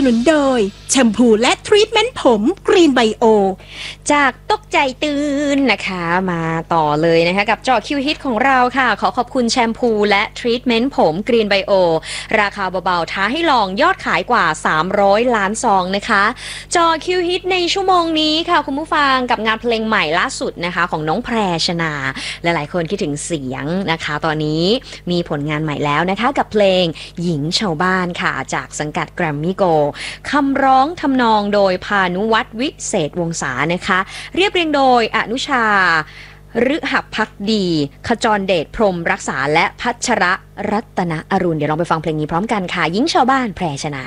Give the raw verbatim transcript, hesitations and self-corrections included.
นุนโดยแชมพูและทรีทเมนต์ผมกรีนไบโอจากตกใจตื่นนะคะมาต่อเลยนะคะกับเจาะคิวฮิตของเราค่ะขอขอบคุณแชมพูและทรีทเมนต์ผมกรีนไบโอราคาเบาๆท้าให้ลองยอดขายกว่าสามร้อยล้านซองนะคะเจาะคิวฮิตในชั่วโมงนี้ค่ะคุณผู้ฟังกับงานเพลงใหม่ล่าสุดนะคะของน้องแพรชนาหลายๆคนคิดถึงเสียงนะคะตอนนี้มีผลงานใหม่แล้วนะคะกับเพลงหญิงชาวบ้านค่ะจากสังกัดแกรมมี่โกคำร้องทำนองโดยพานุวัฒน์วิเศษวงศานะคะเรียบเรียงโดยอนุชาฤหับพักดีขจรเดชพรหมรักษาและพัชระรัตนอรุณเดี๋ยวลองไปฟังเพลงนี้พร้อมกันค่ะหญิงชาวบ้านแพรชนา